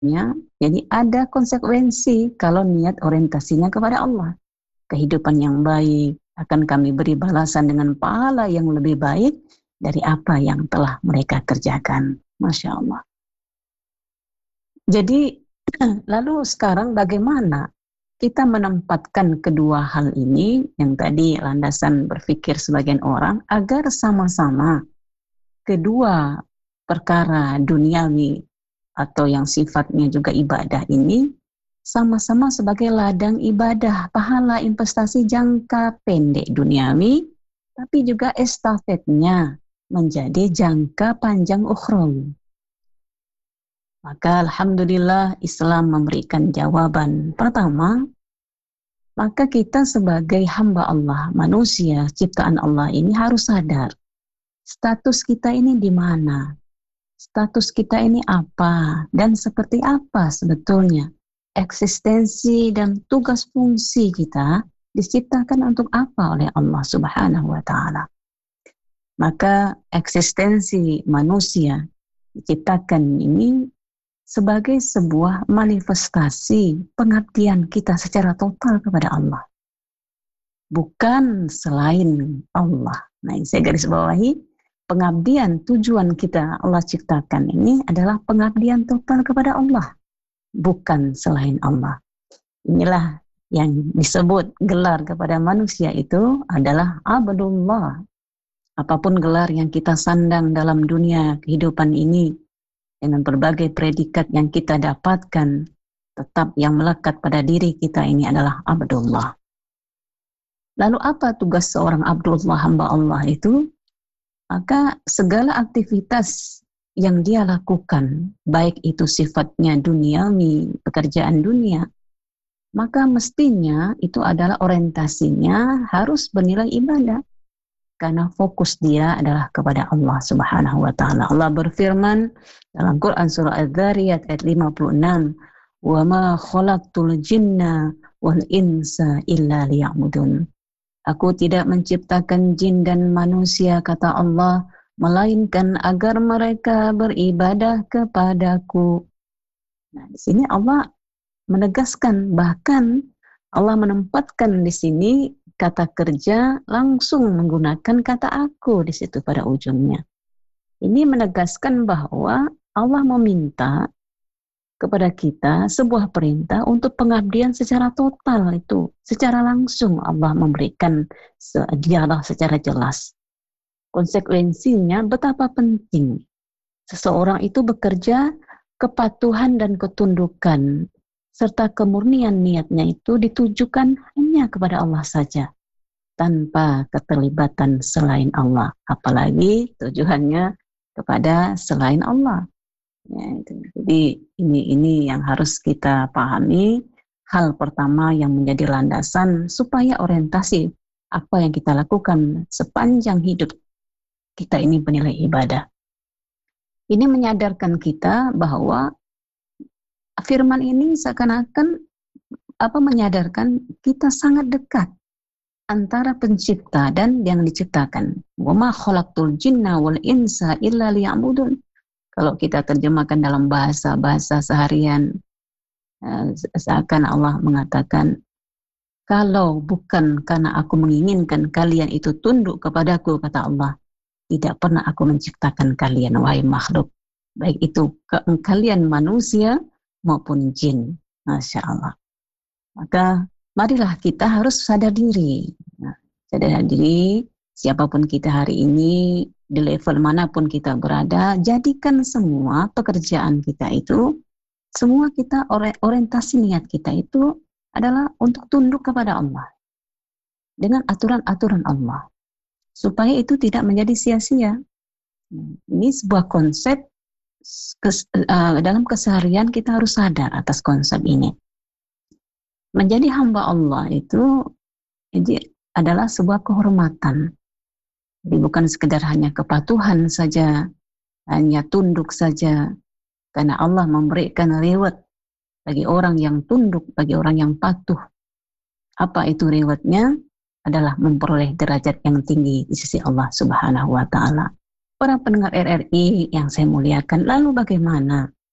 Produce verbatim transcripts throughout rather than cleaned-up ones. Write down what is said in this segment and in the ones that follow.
Ya, jadi ada konsekuensi kalau niat orientasinya kepada Allah. Kehidupan yang baik akan kami beri balasan dengan pahala yang lebih baik dari apa yang telah mereka kerjakan. Masya Allah. Jadi lalu sekarang bagaimana kita menempatkan kedua hal ini yang tadi landasan berpikir sebagian orang agar sama-sama kedua perkara duniawi atau yang sifatnya juga ibadah ini sama-sama sebagai ladang ibadah, pahala investasi jangka pendek duniawi, tapi juga estafetnya menjadi jangka panjang ukhrawi. Maka alhamdulillah Islam memberikan jawaban. Pertama, maka kita sebagai hamba Allah, manusia, ciptaan Allah ini harus sadar status kita ini di mana. Status kita ini apa dan seperti apa sebetulnya eksistensi dan tugas fungsi kita diciptakan untuk apa oleh Allah Subhanahu wa taala. Maka eksistensi manusia diciptakan ini sebagai sebuah manifestasi pengabdian kita secara total kepada Allah. Bukan selain Allah. Nah, ini saya garis bawahi. Pengabdian tujuan kita Allah ciptakan ini adalah pengabdian total kepada Allah, bukan selain Allah. Inilah yang disebut gelar kepada manusia itu adalah abdullah. Apapun gelar yang kita sandang dalam dunia kehidupan ini dengan berbagai predikat yang kita dapatkan, tetap yang melekat pada diri kita ini adalah abdullah. Lalu apa tugas seorang abdullah, hamba Allah itu? Maka segala aktivitas yang dia lakukan, baik itu sifatnya duniawi, pekerjaan dunia, maka mestinya itu adalah orientasinya harus bernilai ibadah. Karena fokus dia adalah kepada Allah Subhanahu wa taala. Allah berfirman dalam Quran surah Az-Zariyat ayat lima puluh enam, "Wa ma khalaqtul jinna wal insa illa liya'budun." Aku tidak menciptakan jin dan manusia, kata Allah, melainkan agar mereka beribadah kepadaku. Nah, di sini Allah menegaskan, bahkan Allah menempatkan di sini kata kerja langsung menggunakan kata aku di situ pada ujungnya. Ini menegaskan bahwa Allah meminta kepada kita sebuah perintah untuk pengabdian secara total itu. Secara langsung Allah memberikan dialog secara jelas. Konsekuensinya betapa penting seseorang itu bekerja kepatuhan dan ketundukan serta kemurnian niatnya itu ditujukan hanya kepada Allah saja tanpa keterlibatan selain Allah. Apalagi tujuannya kepada selain Allah. Ya, itu. Jadi ini ini yang harus kita pahami. Hal pertama yang menjadi landasan supaya orientasi apa yang kita lakukan sepanjang hidup kita ini bernilai ibadah. Ini menyadarkan kita bahwa firman ini seakan-akan apa menyadarkan kita sangat dekat antara pencipta dan yang diciptakan. Wa ma khalaqtul jinna wal insa illa liya'budun. Kalau kita terjemahkan dalam bahasa-bahasa seharian, seakan Allah mengatakan, kalau bukan karena aku menginginkan kalian itu tunduk kepadaku, kata Allah, tidak pernah aku menciptakan kalian, wahai makhluk. Baik itu ke kalian manusia maupun jin. Masya Allah. Maka marilah kita harus sadar diri. Nah, sadar diri, siapapun kita hari ini, di level manapun kita berada, jadikan semua pekerjaan kita itu, semua kita orientasi niat kita itu adalah untuk tunduk kepada Allah dengan aturan-aturan Allah supaya itu tidak menjadi sia-sia. Ini sebuah konsep kes, uh, dalam keseharian kita harus sadar atas konsep ini. Menjadi hamba Allah itu jadi adalah sebuah kehormatan. Jadi bukan sekedar hanya kepatuhan saja, hanya tunduk saja, karena Allah memberikan reward bagi orang yang tunduk, bagi orang yang patuh. Apa itu rewardnya? Adalah memperoleh derajat yang tinggi di sisi Allah Subhanahu wa taala. Para pendengar R R I yang saya muliakan, lalu bagaimana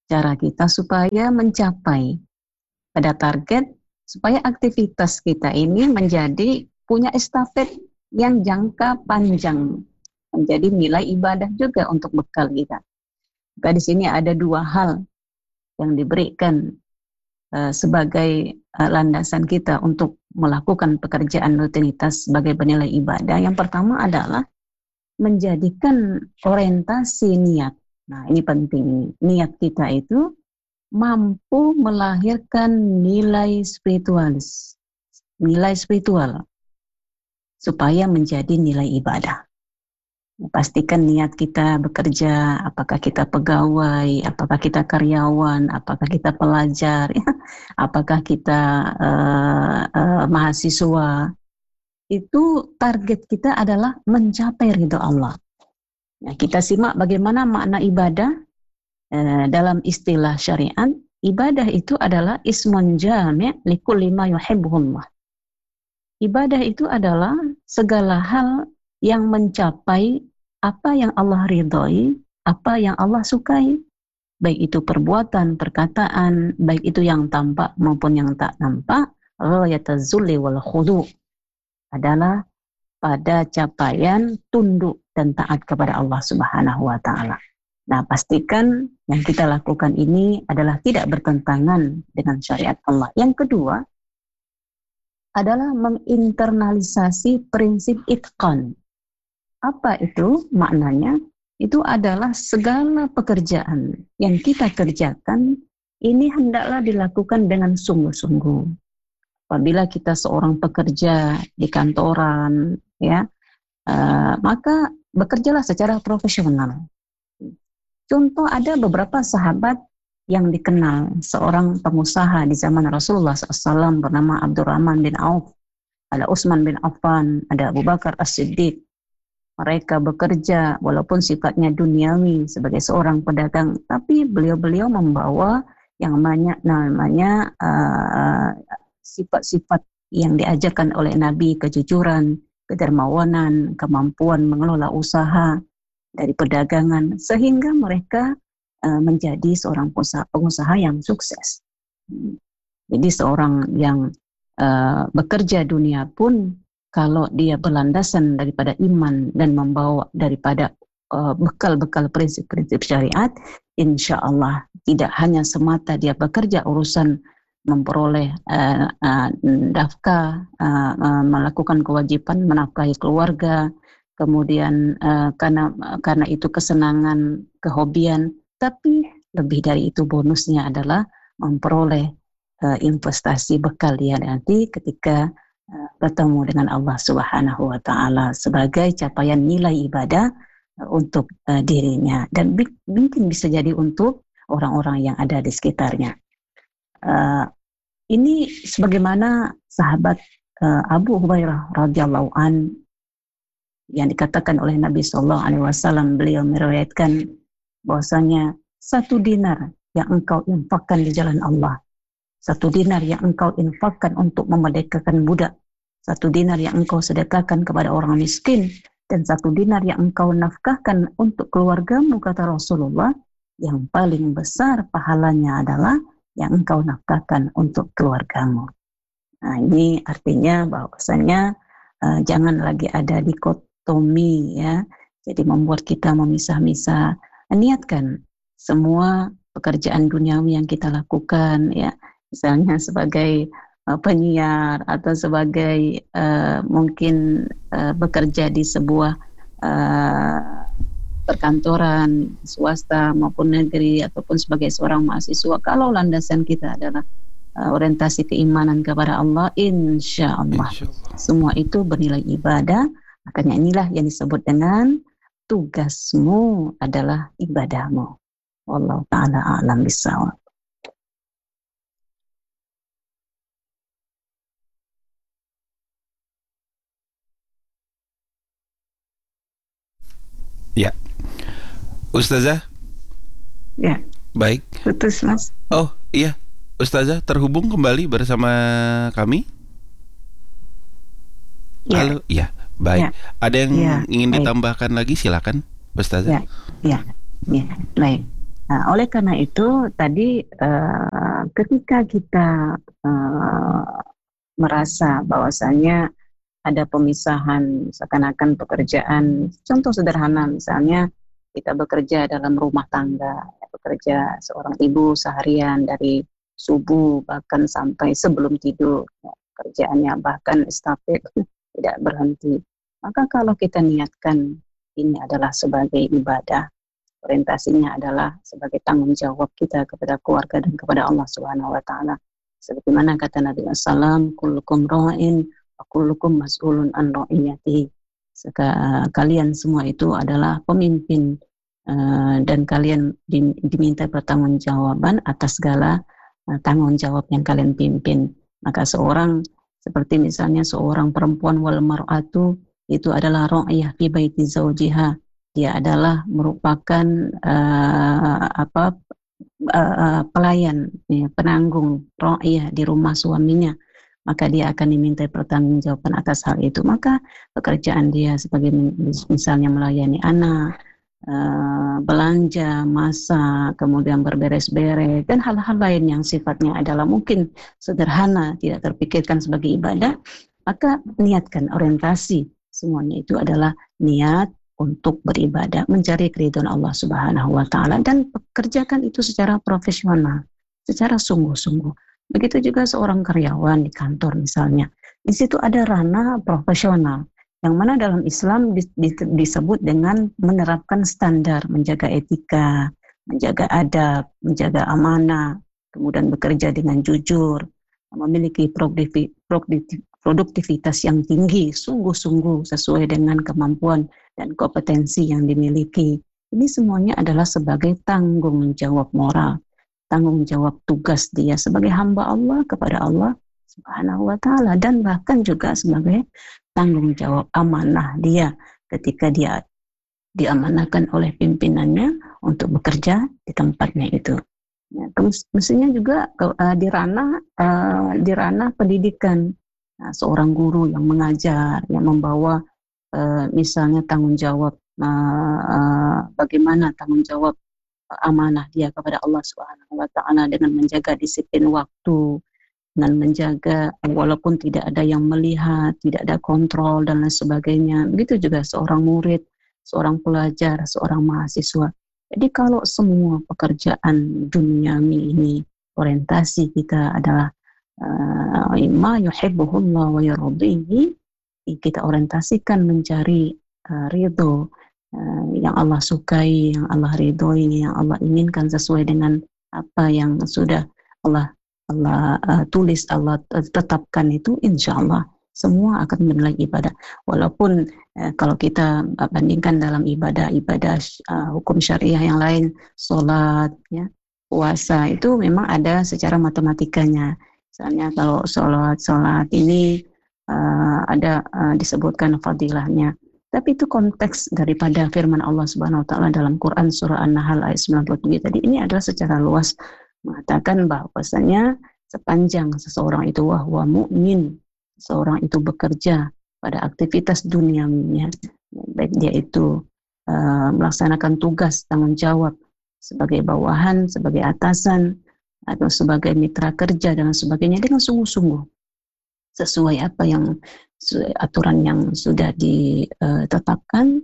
cara kita supaya mencapai pada target, supaya aktivitas kita ini menjadi punya estafet yang jangka panjang, menjadi nilai ibadah juga untuk bekal kita. Maka di sini ada dua hal yang diberikan uh, sebagai uh, landasan kita untuk melakukan pekerjaan rutinitas sebagai bernilai ibadah. Yang pertama adalah menjadikan orientasi niat. Nah, ini penting. Niat kita itu mampu melahirkan nilai spiritualis, nilai spiritual, supaya menjadi nilai ibadah. Pastikan niat kita bekerja, apakah kita pegawai, apakah kita karyawan, apakah kita pelajar, ya, apakah kita uh, uh, mahasiswa, itu target kita adalah mencapai ridho Allah. Nah, kita simak bagaimana makna ibadah. Dalam istilah syariat, ibadah itu adalah ismun jami' likulli ma yuhibbuhullah. Ibadah itu adalah segala hal yang mencapai apa yang Allah ridhoi, apa yang Allah sukai, baik itu perbuatan, perkataan, baik itu yang tampak maupun yang tak nampak. Ghayataz zulli wal khudu' adalah pada capaian tunduk dan taat kepada Allah Subhanahu wa taala. Nah, pastikan yang kita lakukan ini adalah tidak bertentangan dengan syariat Allah. Yang kedua adalah menginternalisasi prinsip itqan. Apa itu maknanya? Itu adalah segala pekerjaan yang kita kerjakan ini hendaklah dilakukan dengan sungguh-sungguh. Apabila kita seorang pekerja di kantoran, ya, uh, maka bekerjalah secara profesional. Contoh, ada beberapa sahabat yang dikenal, seorang pengusaha di zaman Rasulullah shallallahu alaihi wasallam bernama Abdurrahman bin Auf, ada Utsman bin Affan, ada Abu Bakar As-Siddiq. Mereka bekerja walaupun sifatnya duniawi sebagai seorang pedagang, tapi beliau-beliau membawa yang namanya, namanya uh, sifat-sifat yang diajarkan oleh Nabi, kejujuran, kedermawanan, kemampuan mengelola usaha dari perdagangan, sehingga mereka uh, menjadi seorang pengusaha, pengusaha yang sukses. Jadi seorang yang uh, bekerja dunia pun, kalau dia berlandasan daripada iman dan membawa daripada uh, bekal-bekal prinsip-prinsip syariat, insya Allah tidak hanya semata dia bekerja urusan memperoleh uh, uh, nafkah, uh, uh, melakukan kewajiban menafkahi keluarga, kemudian uh, karena karena itu kesenangan, kehobian, tapi lebih dari itu bonusnya adalah memperoleh uh, investasi bekal dia nanti ketika uh, bertemu dengan Allah Subhanahu wa taala sebagai capaian nilai ibadah uh, untuk uh, dirinya, dan bi- mungkin bisa jadi untuk orang-orang yang ada di sekitarnya. Uh, ini sebagaimana sahabat uh, Abu Hurairah radhiyallahu an yang dikatakan oleh Nabi Shallallahu Alaihi Wasallam, beliau meriwayatkan bahwasanya satu dinar yang engkau infakkan di jalan Allah, satu dinar yang engkau infakkan untuk memerdekakan budak, satu dinar yang engkau sedekahkan kepada orang miskin, dan satu dinar yang engkau nafkahkan untuk keluargamu, kata Rasulullah, yang paling besar pahalanya adalah yang engkau nafkahkan untuk keluargamu. Nah, ini artinya bahwasanya uh, jangan lagi ada dikotomi, ya. Jadi membuat kita memisah-misah. Niatkan semua pekerjaan duniawi yang kita lakukan, ya, misalnya sebagai uh, penyiar atau sebagai uh, mungkin uh, bekerja di sebuah uh, perkantoran swasta maupun negeri, ataupun sebagai seorang mahasiswa, kalau landasan kita adalah uh, orientasi keimanan kepada Allah, insya Allah, insya Allah semua itu bernilai ibadah. Makanya inilah yang disebut dengan tugasmu adalah ibadahmu. Wallahu ta'ala a'lam bishawab. Ya, Ustazah. Ya. Baik. Putus, Mas. Oh iya, Ustazah terhubung kembali bersama kami. Ya. Halo, ya, baik. Ya. Ada yang ya, ingin baik. ditambahkan lagi, silakan, Ustazah. Ya, ya, ya, baik. Nah, oleh karena itu tadi uh, ketika kita uh, merasa bahwasanya ada pemisahan seakan-akan pekerjaan, contoh sederhana misalnya kita bekerja dalam rumah tangga, ya, bekerja seorang ibu seharian dari subuh bahkan sampai sebelum tidur, ya, kerjaannya bahkan estafet tidak berhenti. Maka kalau kita niatkan ini adalah sebagai ibadah, orientasinya adalah sebagai tanggung jawab kita kepada keluarga dan kepada Allah Subhanahu wa taala. Sebagaimana kata Nabi sallallahu alaihi wasallam, kullukum ra'in wa kullukum mas'ulun an ra'iyatihi. Kalian semua itu adalah pemimpin uh, dan kalian diminta pertanggungjawaban atas segala uh, tanggung jawab yang kalian pimpin. Maka seorang seperti misalnya seorang perempuan wal mar'atu itu adalah ra'iyah fi baiti zawjiha. Dia adalah merupakan uh, apa uh, pelayan, ya, penanggung ra'iyah di rumah suaminya, maka dia akan diminta pertanggungjawaban atas hal itu. Maka pekerjaan dia sebagai misalnya melayani anak, uh, belanja, masak, kemudian berberes-beres dan hal-hal lain yang sifatnya adalah mungkin sederhana, tidak terpikirkan sebagai ibadah, maka niatkan orientasi semuanya itu adalah niat untuk beribadah, mencari keridhaan Allah Subhanahu wa taala, dan pekerjakan itu secara profesional, secara sungguh-sungguh. Begitu juga seorang karyawan di kantor misalnya. Di situ ada ranah profesional yang mana dalam Islam di, di, disebut dengan menerapkan standar, menjaga etika, menjaga adab, menjaga amanah, kemudian bekerja dengan jujur, memiliki produktivitas yang tinggi, sungguh-sungguh sesuai dengan kemampuan dan kompetensi yang dimiliki. Ini semuanya adalah sebagai tanggung jawab moral, tanggung jawab tugas dia sebagai hamba Allah kepada Allah Subhanahu wa taala, dan bahkan juga sebagai tanggung jawab amanah dia ketika dia diamanahkan oleh pimpinannya untuk bekerja di tempatnya itu. Ya, mestinya juga uh, di ranah uh, di ranah pendidikan, nah, seorang guru yang mengajar, yang membawa Uh, misalnya tanggung jawab uh, uh, bagaimana tanggung jawab uh, amanah dia kepada Allah Subhanahu wa taala dengan menjaga disiplin waktu, dengan menjaga walaupun tidak ada yang melihat, tidak ada kontrol dan lain sebagainya. Begitu juga seorang murid, seorang pelajar, seorang mahasiswa. Jadi kalau semua pekerjaan duniawi ini orientasi kita adalah uh, ma yuhibbuhullah wa yurdihi, kita orientasikan mencari uh, ridho uh, yang Allah sukai, yang Allah ridhoi, yang Allah inginkan sesuai dengan apa yang sudah Allah Allah uh, tulis, Allah tetapkan, itu insya Allah semua akan bernilai ibadah. Walaupun uh, kalau kita bandingkan dalam ibadah-ibadah uh, hukum syariah yang lain, sholat, ya, puasa, itu memang ada secara matematikanya. Misalnya kalau sholat sholat ini Uh, ada uh, disebutkan fadilahnya. Tapi itu konteks daripada firman Allah Subhanahu wa taala dalam Quran surah An-Nahl ayat sembilan puluh tujuh tadi. Ini adalah secara luas mengatakan bahwasanya sepanjang seseorang itu wahwa mukmin, seorang itu bekerja pada aktivitas duniawinya, baik dia itu uh, melaksanakan tugas tanggung jawab sebagai bawahan, sebagai atasan, atau sebagai mitra kerja dan sebagainya dengan sungguh-sungguh sesuai apa yang aturan yang sudah ditetapkan,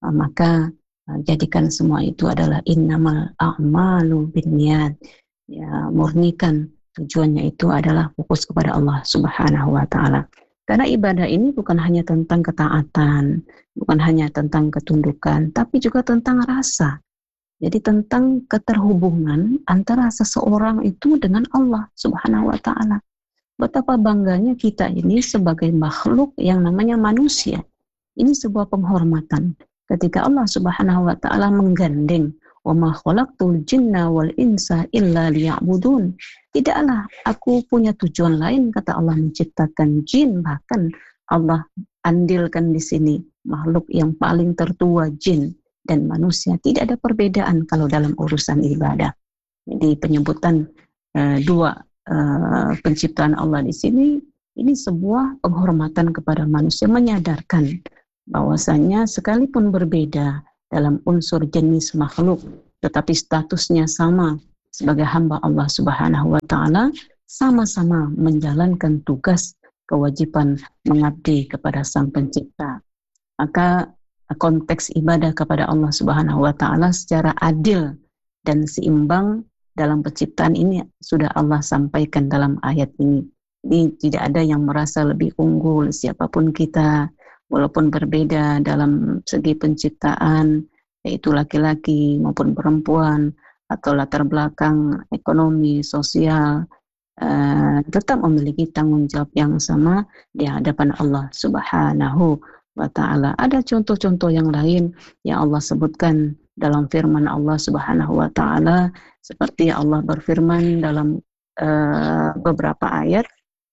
maka jadikan semua itu adalah innamal a'malu binniyat, ya, murnikan tujuannya itu adalah fokus kepada Allah Subhanahu wa taala. Karena ibadah ini bukan hanya tentang ketaatan, bukan hanya tentang ketundukan, tapi juga tentang rasa. Jadi tentang keterhubungan antara seseorang itu dengan Allah Subhanahu wa taala. Betapa bangganya kita ini sebagai makhluk yang namanya manusia. Ini sebuah penghormatan ketika Allah Subhanahu wa taala menggandeng wa ma khalaqtul jinna wal insa illa liya'budun. Tidaklah aku punya tujuan lain, kata Allah, menciptakan jin, bahkan Allah andilkan di sini makhluk yang paling tertua, jin dan manusia. Tidak ada perbedaan kalau dalam urusan ibadah. Jadi penyebutan uh, dua Uh, penciptaan Allah di sini ini sebuah penghormatan kepada manusia, menyadarkan bahwasanya sekalipun berbeda dalam unsur jenis makhluk, tetapi statusnya sama sebagai hamba Allah Subhanahu wa Ta'ala, sama-sama menjalankan tugas kewajiban mengabdi kepada Sang Pencipta. Maka konteks ibadah kepada Allah Subhanahu wa Ta'ala secara adil dan seimbang dalam penciptaan ini sudah Allah sampaikan dalam ayat ini. Ini tidak ada yang merasa lebih unggul siapapun kita, walaupun berbeda dalam segi penciptaan, yaitu laki-laki maupun perempuan, atau latar belakang ekonomi, sosial, uh, tetap memiliki tanggung jawab yang sama di hadapan Allah Subhanahu wa Ta'ala. Ada contoh-contoh yang lain yang Allah sebutkan dalam firman Allah Subhanahu wa Ta'ala, seperti Allah berfirman dalam uh, beberapa ayat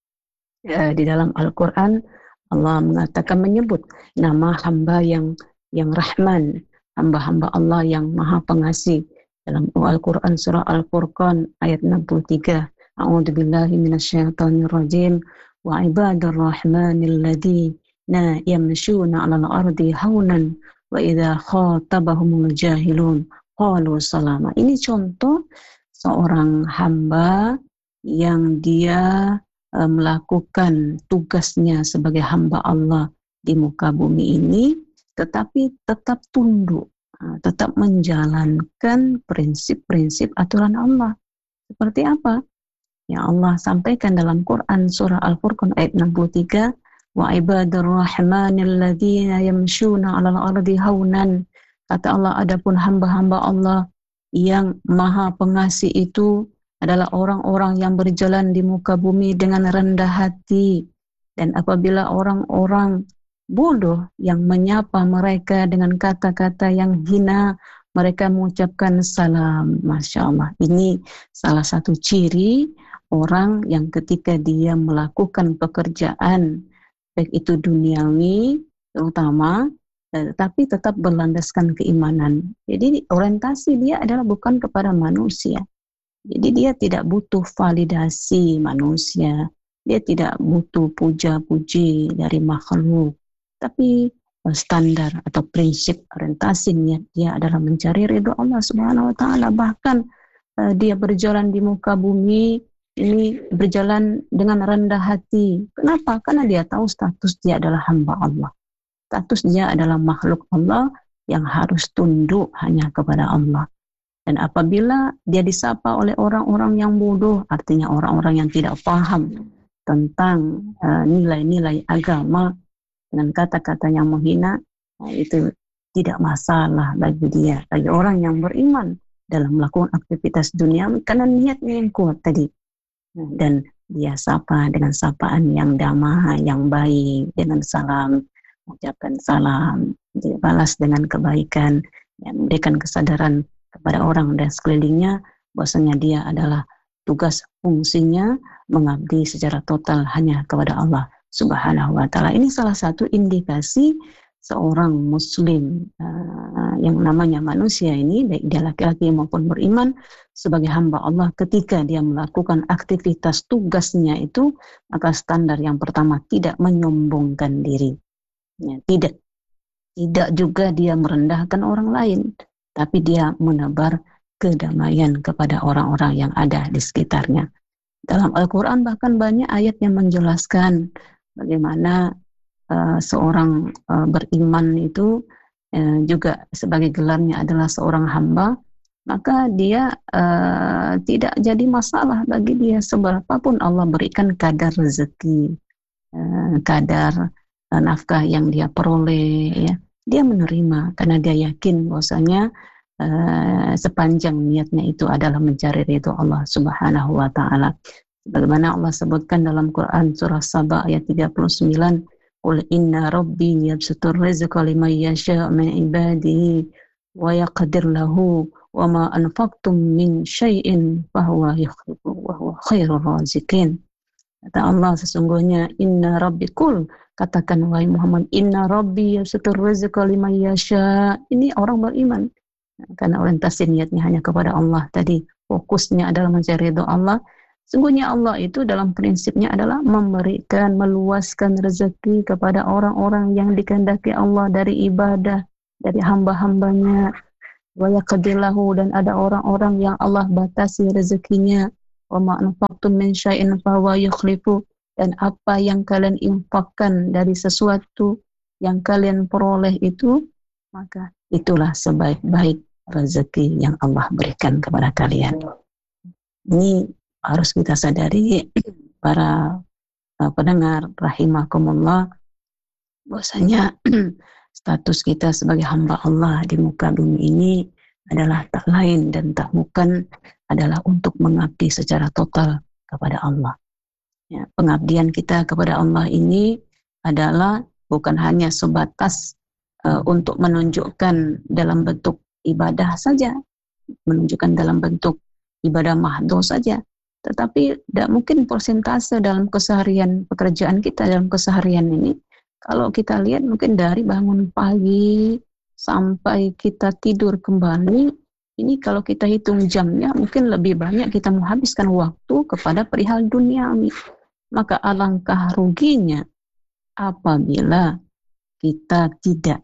uh, di dalam Al-Quran. Allah mengatakan, menyebut nama hamba yang yang Rahman, hamba-hamba Allah yang Maha Pengasih. Dalam Al-Quran surah Al-Furqan ayat enam puluh tiga, A'udzubillahi minasyaitonir rajim, wa ibadur rahmanil ladzina yamshuna 'alal ardi haunan wa idza khatabahumul jahilun qalu salama. Ini contoh seorang hamba yang dia e, melakukan tugasnya sebagai hamba Allah di muka bumi ini, tetapi tetap tunduk, tetap menjalankan prinsip-prinsip aturan Allah. Seperti apa? Yang Allah sampaikan dalam Quran surah Al-Furqan ayat enam puluh tiga, wa ibadur rahmanil ladzina yamshuna 'alal ardi haunan. Kata Allah, adapun hamba-hamba Allah yang Maha Pengasih itu adalah orang-orang yang berjalan di muka bumi dengan rendah hati. Dan apabila orang-orang bodoh yang menyapa mereka dengan kata-kata yang hina, mereka mengucapkan salam. Masya Allah, ini salah satu ciri orang yang ketika dia melakukan pekerjaan, baik itu duniawi terutama, tetapi tetap berlandaskan keimanan. Jadi orientasi dia adalah bukan kepada manusia. Jadi dia tidak butuh validasi manusia, dia tidak butuh puja-puji dari makhluk, tapi standar atau prinsip orientasi niat dia adalah mencari ridho Allah Subhanahu wa Ta'ala. Bahkan uh, dia berjalan di muka bumi ini berjalan dengan rendah hati. Kenapa? Karena dia tahu status dia adalah hamba Allah. Status dia adalah makhluk Allah yang harus tunduk hanya kepada Allah. Dan apabila dia disapa oleh orang-orang yang bodoh, artinya orang-orang yang tidak paham tentang uh, nilai-nilai agama dengan kata-kata yang menghina, nah itu tidak masalah bagi dia, bagi orang yang beriman dalam melakukan aktivitas dunia, karena niatnya yang kuat tadi. Nah, dan dia sapa dengan sapaan yang damai, yang baik, dengan salam, mengucapkan salam, dia balas dengan kebaikan, yang memberikan kesadaran kepada orang dan sekelilingnya bahwasanya dia adalah tugas fungsinya mengabdi secara total hanya kepada Allah Subhanahu wa Ta'ala. Ini salah satu indikasi seorang muslim uh, yang namanya manusia ini, baik dia laki-laki maupun beriman, sebagai hamba Allah ketika dia melakukan aktivitas tugasnya itu, maka standar yang pertama tidak menyombongkan diri. Ya, tidak tidak juga dia merendahkan orang lain, tapi dia menebar kedamaian kepada orang-orang yang ada di sekitarnya. Dalam Al-Quran bahkan banyak ayat yang menjelaskan bagaimana uh, seorang uh, beriman itu uh, juga sebagai gelarnya adalah seorang hamba, maka dia uh, tidak jadi masalah bagi dia seberapapun Allah berikan kadar rezeki, uh, kadar uh, nafkah yang dia peroleh, ya. Dia menerima karena dia yakin bahwasanya uh, sepanjang niatnya itu adalah mencari ridho Allah Subhanahu wa Ta'ala. Bagaimana Allah sebutkan dalam Quran surah Saba ayat tiga puluh sembilan, qul inna rabbi yabsutur rizqa liman yasha' min ibadihi wa yaqdir lahu wa ma anfaqtum min syai'in fahuwa yukhlifu wa huwa khairur raziqin. Kata Allah, sesungguhnya inna rabbi, kul, katakan wahai Muhammad, inna rabbi yabsutur rizqa liman yasha'. Ini orang beriman karena orientasi niatnya hanya kepada Allah tadi, fokusnya adalah mencari ridho Allah. Sungguhnya Allah itu dalam prinsipnya adalah memberikan, meluaskan rezeki kepada orang-orang yang dikehendaki Allah dari ibadah, dari hamba-hambanya. wa yaqdilahu, dan ada orang-orang yang Allah batasi rezekinya, wa ma anfaqtum min syai'in fahuwa yukhlifu, dan apa yang kalian infakkan dari sesuatu yang kalian peroleh itu, maka itulah sebaik-baik rezeki yang Allah berikan kepada kalian. Ini harus kita sadari para uh, pendengar rahimakumullah, bahwasanya status kita sebagai hamba Allah di muka bumi ini adalah tak lain dan tak bukan adalah untuk mengabdi secara total kepada Allah. Ya, pengabdian kita kepada Allah ini adalah bukan hanya sebatas uh, untuk menunjukkan dalam bentuk ibadah saja, menunjukkan dalam bentuk ibadah mahdoh saja, tetapi tidak mungkin persentase dalam keseharian pekerjaan kita dalam keseharian ini. Kalau kita lihat mungkin dari bangun pagi sampai kita tidur kembali, ini kalau kita hitung jamnya mungkin lebih banyak kita menghabiskan waktu kepada perihal duniawi. Maka alangkah ruginya apabila kita tidak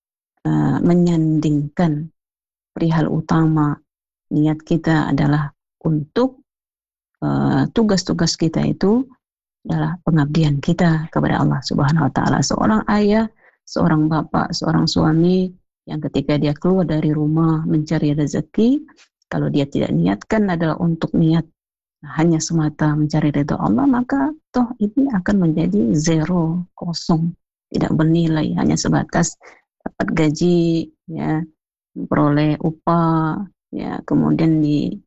uh, menyandingkan perihal utama. Niat kita adalah untuk uh, tugas-tugas kita itu adalah pengabdian kita kepada Allah Subhanahu wa taala. Seorang ayah, seorang bapak, seorang suami yang ketika dia keluar dari rumah mencari rezeki, kalau dia tidak niatkan adalah untuk niat hanya semata mencari ridha Allah, maka toh ini akan menjadi zero, kosong, tidak bernilai, hanya sebatas dapat gaji, ya, memperoleh upah, ya, kemudian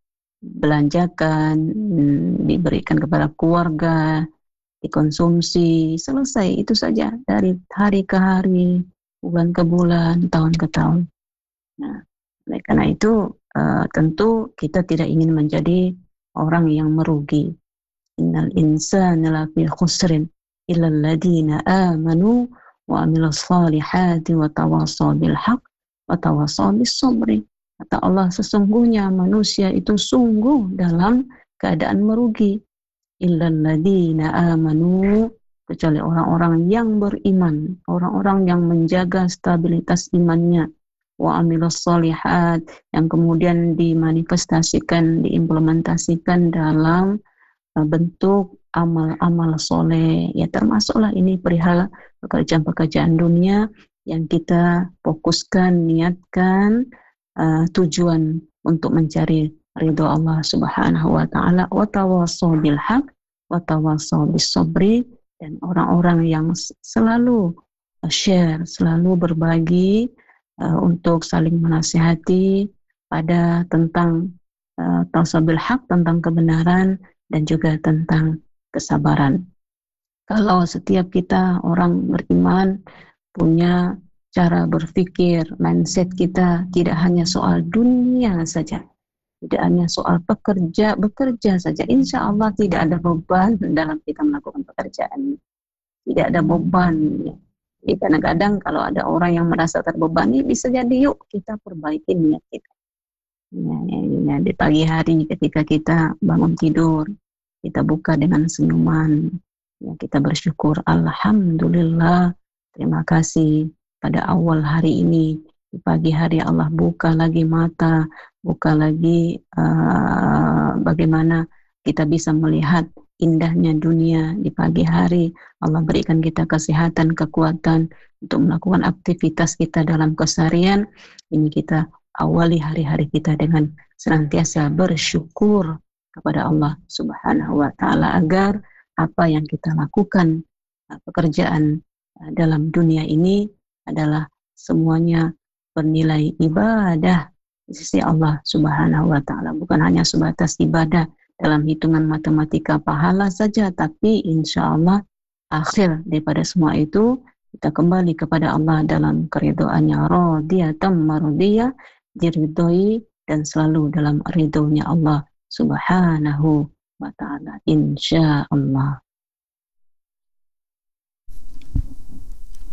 dibelanjakan, diberikan kepada keluarga, dikonsumsi, selesai, itu saja dari hari ke hari, bulan ke bulan, tahun ke tahun. Nah, oleh karena itu uh, tentu kita tidak ingin menjadi orang yang merugi. Innal insana lafi khusrin illa alladhina amanu wa amilus solihati wa tawasaw bil haqq wa tawasaw bis sabri. Kata Allah, sesungguhnya manusia itu sungguh dalam keadaan merugi. Illa alladhina amanu, kecuali orang-orang yang beriman, orang-orang yang menjaga stabilitas imannya, wa amilus solihat, yang kemudian dimanifestasikan, diimplementasikan dalam uh, bentuk amal-amal soleh. Ya, termasuklah ini perihal pekerjaan-pekerjaan dunia yang kita fokuskan, niatkan uh, tujuan untuk mencari ridho Allah Subhanahu wa taala, wa tawassaw bil haq wa tawassaw bis sabri, dan orang-orang yang selalu share, selalu berbagi Uh, untuk saling menasihati pada tentang uh, tawassabil haq, tentang kebenaran, dan juga tentang kesabaran. Kalau setiap kita orang beriman punya cara berpikir, mindset kita tidak hanya soal dunia saja, tidak hanya soal pekerja, bekerja saja, insya Allah tidak ada beban dalam kita melakukan pekerjaan. Tidak ada beban. Jadi kadang-kadang kalau ada orang yang merasa terbebani, bisa jadi yuk kita perbaiki niat kita. Ya, ya, ya, di pagi hari ketika kita bangun tidur, kita buka dengan senyuman. Ya, kita bersyukur, alhamdulillah, terima kasih pada awal hari ini. Di pagi hari Allah buka lagi mata, buka lagi uh, bagaimana kita bisa melihat indahnya dunia. Di pagi hari Allah berikan kita kesehatan, kekuatan untuk melakukan aktivitas kita dalam keseharian. Ini kita awali hari-hari kita dengan senantiasa bersyukur kepada Allah Subhanahu wa taala, agar apa yang kita lakukan, pekerjaan dalam dunia ini adalah semuanya bernilai ibadah di sisi Allah Subhanahu wa taala, bukan hanya sebatas ibadah dalam hitungan matematika pahala saja, tapi insya Allah akhir daripada semua itu kita kembali kepada Allah dalam keridhoannya, radiyatan mardiyah, diridhoi dan selalu dalam ridhonya Allah Subhanahu wa ta'ala, insya Allah.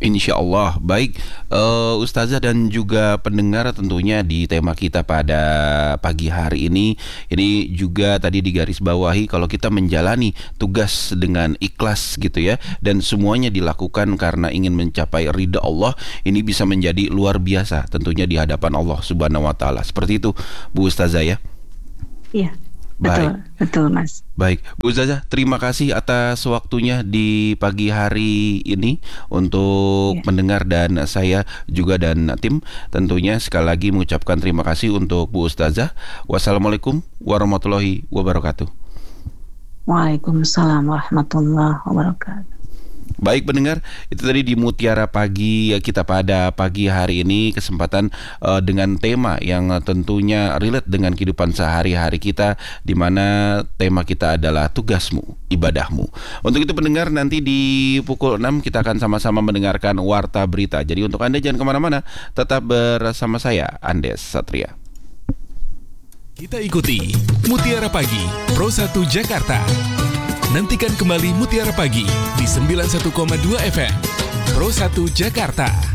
Insya Allah. Baik, uh, Ustazah dan juga pendengar, tentunya di tema kita pada pagi hari ini, ini juga tadi digarisbawahi kalau kita menjalani tugas dengan ikhlas gitu ya, dan semuanya dilakukan karena ingin mencapai ridha Allah, ini bisa menjadi luar biasa tentunya di hadapan Allah Subhanahu wa taala. Seperti itu Bu Ustazah ya. Iya. Betul, Baik. betul Mas. Baik, Bu Ustazah, terima kasih atas waktunya di pagi hari ini untuk Ya. mendengar, dan saya juga dan tim tentunya sekali lagi mengucapkan terima kasih untuk Bu Ustazah. Wassalamualaikum warahmatullahi wabarakatuh. Waalaikumsalam warahmatullahi wabarakatuh. Baik pendengar, itu tadi di Mutiara Pagi kita pada pagi hari ini, kesempatan uh, dengan tema yang uh, tentunya relate dengan kehidupan sehari-hari kita, di mana tema kita adalah tugasmu, ibadahmu. Untuk itu pendengar, nanti di pukul enam kita akan sama-sama mendengarkan Warta Berita. Jadi untuk Anda jangan kemana-mana, tetap bersama saya, Andes Satria. Kita ikuti Mutiara Pagi Pro satu Jakarta. Nantikan kembali Mutiara Pagi di sembilan puluh satu koma dua F M Pro satu Jakarta.